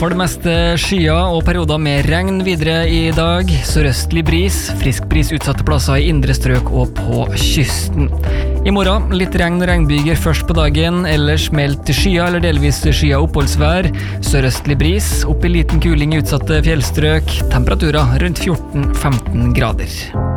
For det meste skyer og perioder med regn videre i dag. Sørøstlig bris, frisk bris utsatte plasser i indre strøk og på kysten. I morgen litt regn og regnbyger først på dagen, ellers meldt skyer eller delvis skyer oppholdsvær. Sørøstlig bris, opp i liten kuling i utsatte fjellstrøk. Temperaturer rundt 14-15 grader.